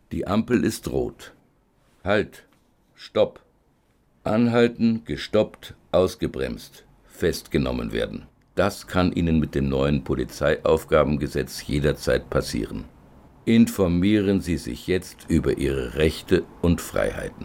Die Ampel ist rot. Halt! Stopp! Anhalten, gestoppt, ausgebremst, festgenommen werden. Das kann Ihnen mit dem neuen Polizeiaufgabengesetz jederzeit passieren. Informieren Sie sich jetzt über Ihre Rechte und Freiheiten.